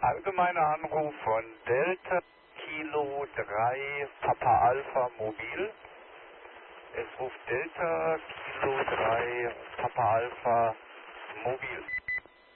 Allgemeiner Anruf von Delta Kilo 3 Papa Alpha Mobil. Es ruft Delta Kilo 3 Papa Alpha Mobil.